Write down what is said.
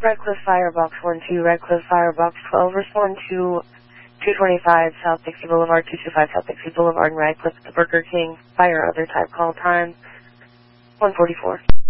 Redcliffe Firebox 1-2, Redcliffe Firebox 12, respond to 225 South Dixie Boulevard, 225 South Dixie Boulevard in Radcliffe, the Burger King. Fire other type call time 1:44.